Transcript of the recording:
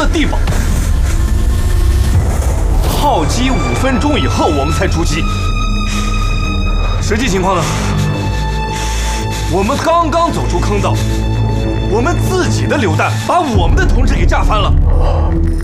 的地方。炮击5分钟以后，我们才出击。实际情况呢？我们刚刚走出坑道，我们自己的榴弹把我们的同志给炸翻了。